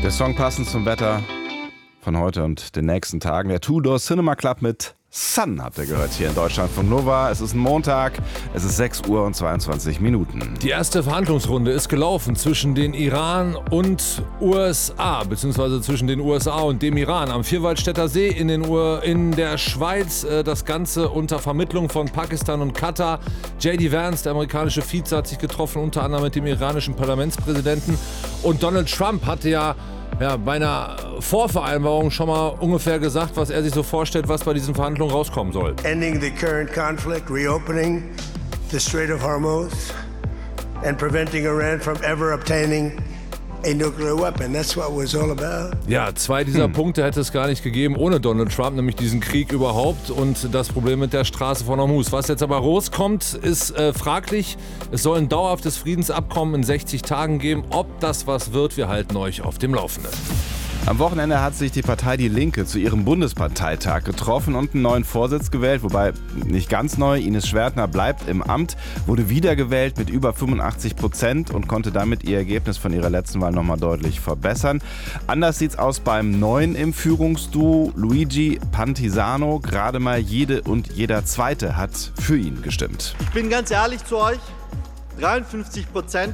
Der Song passend zum Wetter von heute und den nächsten Tagen. Der Two-Door Cinema Club mit Sun habt ihr gehört hier in Deutschland von Nova. Es ist ein Montag, es ist 6 Uhr und 22 Minuten. Die erste Verhandlungsrunde ist gelaufen zwischen den Iran und USA, beziehungsweise zwischen den USA und dem Iran am Vierwaldstätter See in der Schweiz. Das Ganze unter Vermittlung von Pakistan und Katar. J.D. Vance, der amerikanische Vize, hat sich getroffen, unter anderem mit dem iranischen Parlamentspräsidenten. Und Donald Trump hatte ja bei einer Vorvereinbarung schon mal ungefähr gesagt, was er sich so vorstellt, was bei diesen Verhandlungen rauskommen soll. Ending the current conflict, reopening the Strait of Hormuz and preventing Iran from ever obtaining a nuclear weapon. That's what it was all about. Ja, 2 dieser Punkte hätte es gar nicht gegeben ohne Donald Trump, nämlich diesen Krieg überhaupt und das Problem mit der Straße von Hormuz. Was jetzt aber rauskommt, ist fraglich. Es soll ein dauerhaftes Friedensabkommen in 60 Tagen geben. Ob das was wird, wir halten euch auf dem Laufenden. Am Wochenende hat sich die Partei Die Linke zu ihrem Bundesparteitag getroffen und einen neuen Vorsitz gewählt, wobei nicht ganz neu. Ines Schwertner bleibt im Amt, wurde wiedergewählt mit über 85% und konnte damit ihr Ergebnis von ihrer letzten Wahl nochmal deutlich verbessern. Anders sieht's aus beim neuen im Führungsduo. Luigi Pantisano, gerade mal jede und jeder Zweite hat für ihn gestimmt. Ich bin ganz ehrlich zu euch, 53%,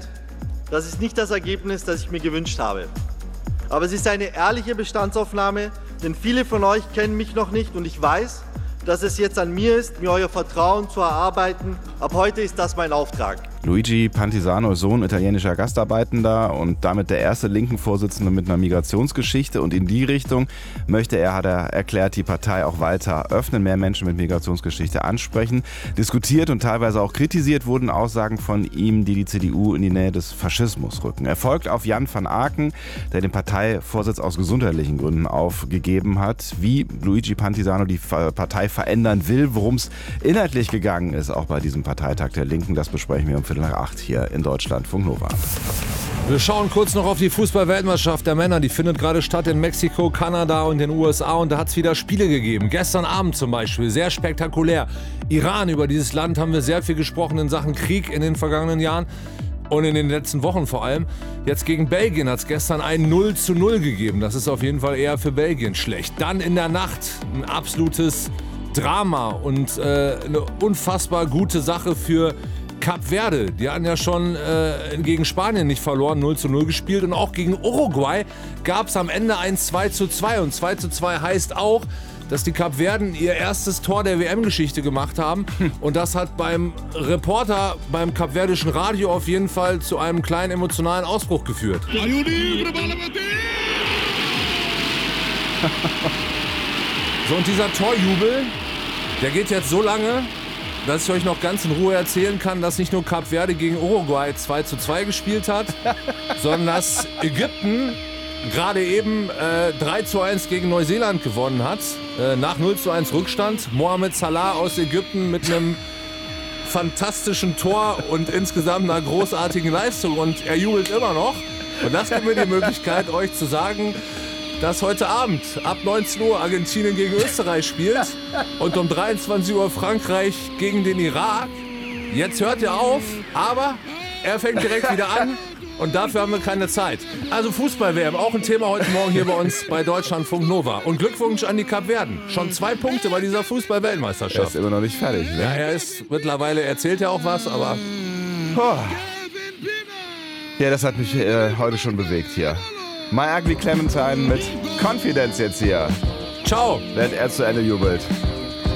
das ist nicht das Ergebnis, das ich mir gewünscht habe. Aber es ist eine ehrliche Bestandsaufnahme, denn viele von euch kennen mich noch nicht und ich weiß, dass es jetzt an mir ist, mir euer Vertrauen zu erarbeiten. Ab heute ist das mein Auftrag. Luigi Pantisano ist Sohn italienischer Gastarbeitender und damit der erste linken Vorsitzende mit einer Migrationsgeschichte. Und in die Richtung möchte er, hat er erklärt, die Partei auch weiter öffnen, mehr Menschen mit Migrationsgeschichte ansprechen. Diskutiert und teilweise auch kritisiert wurden Aussagen von ihm, die CDU in die Nähe des Faschismus rücken. Er folgt auf Jan van Aken, der den Parteivorsitz aus gesundheitlichen Gründen aufgegeben hat. Wie Luigi Pantisano die Partei verändern will, worum es inhaltlich gegangen ist, auch bei diesem Parteitag der Linken, das besprechen wir um 7:45 hier in Deutschlandfunk Nova. Wir schauen kurz noch auf die Fußball-Weltmeisterschaft der Männer. Die findet gerade statt in Mexiko, Kanada und den USA. Und da hat es wieder Spiele gegeben. Gestern Abend zum Beispiel, sehr spektakulär. Iran, über dieses Land haben wir sehr viel gesprochen in Sachen Krieg in den vergangenen Jahren. Und in den letzten Wochen vor allem. Jetzt gegen Belgien hat es gestern ein 0:0 gegeben. Das ist auf jeden Fall eher für Belgien schlecht. Dann in der Nacht ein absolutes Drama und eine unfassbar gute Sache für Kap Verde. Die hatten ja schon gegen Spanien nicht verloren, 0:0 gespielt. Und auch gegen Uruguay gab es am Ende ein 2:2. Und 2:2 heißt auch, dass die Kapverden ihr erstes Tor der WM-Geschichte gemacht haben. Und das hat beim Reporter beim kapverdischen Radio auf jeden Fall zu einem kleinen emotionalen Ausbruch geführt. So, und dieser Torjubel, der geht jetzt so lange, dass ich euch noch ganz in Ruhe erzählen kann, dass nicht nur Kap Verde gegen Uruguay 2:2 gespielt hat, sondern dass Ägypten gerade eben 3:1 gegen Neuseeland gewonnen hat. Nach 0:1 Rückstand. Mohamed Salah aus Ägypten mit einem fantastischen Tor und insgesamt einer großartigen Leistung. Und er jubelt immer noch. Und das gibt mir die Möglichkeit, euch zu sagen, dass heute Abend ab 19 Uhr Argentinien gegen Österreich spielt und um 23 Uhr Frankreich gegen den Irak. Jetzt hört er auf, aber er fängt direkt wieder an und dafür haben wir keine Zeit. Also Fußball-WM, auch ein Thema heute Morgen hier bei uns bei Deutschlandfunk Nova. Und Glückwunsch an die Kapverden. Schon 2 Punkte bei dieser Fußball-Weltmeisterschaft. Er ist immer noch nicht fertig, ne? Ja, er ist mittlerweile, erzählt ja auch was, aber... Ja, das hat mich heute schon bewegt hier. My Ugly Clementine mit Confidence jetzt hier. Ciao. Während er zu Ende jubelt.